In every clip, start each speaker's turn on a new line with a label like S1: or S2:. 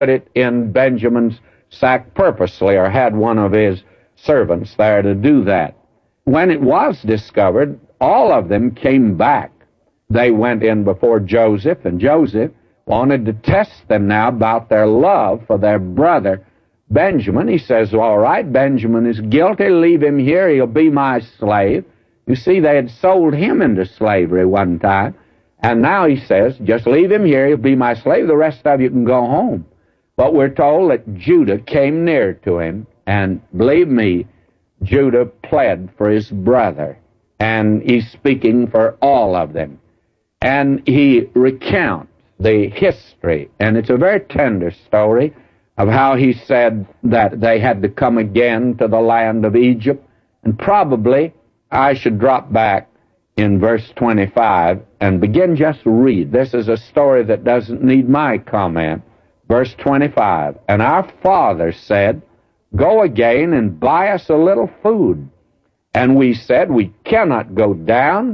S1: put it in Benjamin's sack purposely, or had one of his servants there to do that. When it was discovered, all of them came back. They went in before Joseph, and Joseph wanted to test them now about their love for their brother Benjamin. He says, all right, Benjamin is guilty, leave him here, he'll be my slave. You see, they had sold him into slavery one time, and now he says, just leave him here, he'll be my slave, the rest of you can go home. But we're told that Judah came near to him, and believe me, Judah pled for his brother, and he's speaking for all of them. And he recounts the history, and it's a very tender story of how he said that they had to come again to the land of Egypt. And probably I should drop back in verse 25 and begin just to read. This is a story that doesn't need my comment. Verse 25, and our father said, go again and buy us a little food. And we said, we cannot go down.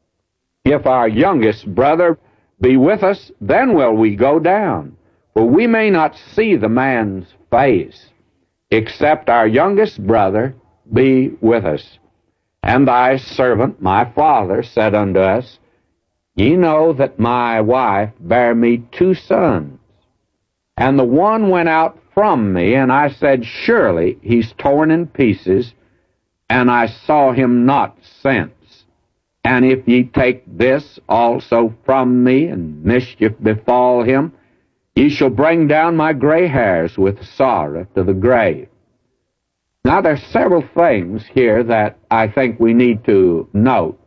S1: If our youngest brother be with us, then will we go down. For we may not see the man's face, except our youngest brother be with us. And thy servant, my father, said unto us, ye know that my wife bare me 2 sons. And the one went out from me, and I said, surely he's torn in pieces, and I saw him not since. And if ye take this also from me, and mischief befall him, ye shall bring down my gray hairs with sorrow to the grave. Now, there's several things here that I think we need to note.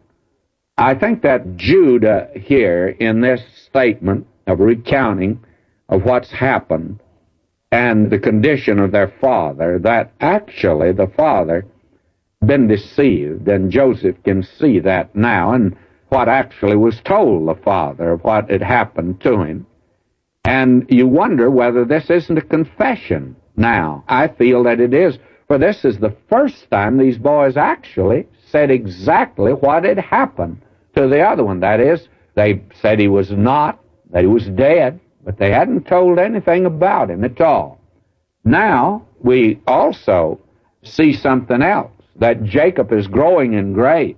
S1: I think that Judah here, in this statement of recounting of what's happened and the condition of their father, that actually the father been deceived, and Joseph can see that now, and what actually was told the father of what had happened to him. And you wonder whether this isn't a confession now. I feel that it is, for this is the first time these boys actually said exactly what had happened to the other one. That is, they said he was not, that he was dead, but they hadn't told anything about him at all. Now, we also see something else, that Jacob is growing in grace,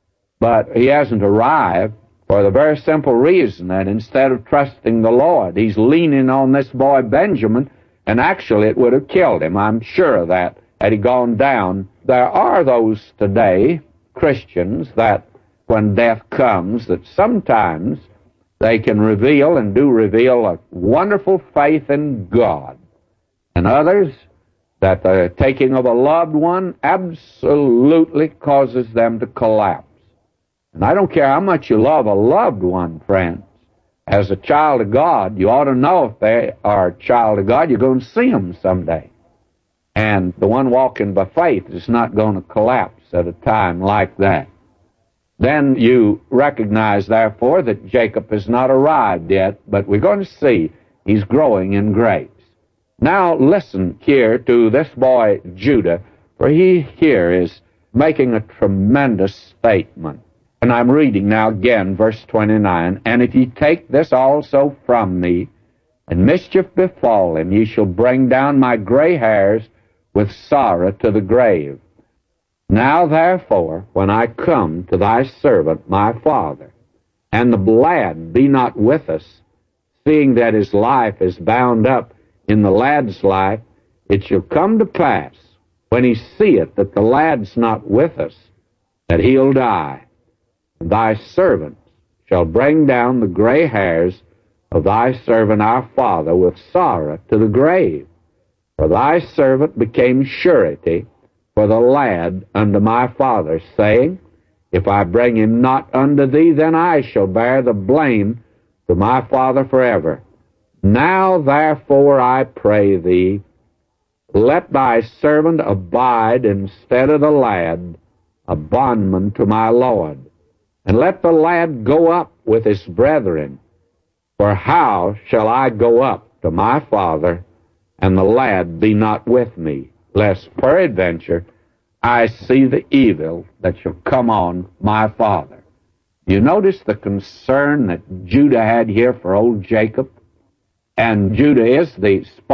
S1: but he hasn't arrived for the very simple reason that instead of trusting the Lord, he's leaning on this boy Benjamin, and actually it would have killed him. I'm sure of that, had he gone down. There are those today, Christians, that when death comes, that sometimes they can reveal and do reveal a wonderful faith in God. And others, that the taking of a loved one absolutely causes them to collapse. And I don't care how much you love a loved one, friends. As a child of God, you ought to know if they are a child of God, you're going to see them someday. And the one walking by faith is not going to collapse at a time like that. Then you recognize, therefore, that Jacob has not arrived yet, but we're going to see he's growing in grace. Now listen here to this boy Judah, for he here is making a tremendous statement. And I'm reading now again, verse 29, and if ye take this also from me, and mischief befall him, ye shall bring down my gray hairs with sorrow to the grave. Now therefore, when I come to thy servant my father, and the lad be not with us, seeing that his life is bound up in the lad's life, it shall come to pass, when he seeth that the lad's not with us, that he'll die. And thy servants shall bring down the gray hairs of thy servant our father with sorrow to the grave. For thy servant became surety for the lad unto my father, saying, if I bring him not unto thee, then I shall bear the blame to my father forever. Now therefore I pray thee, let thy servant abide instead of the lad, a bondman to my Lord. And let the lad go up with his brethren. For how shall I go up to my father, and the lad be not with me, lest peradventure I see the evil that shall come on my father? You notice the concern that Judah had here for old Jacob? and Judah is the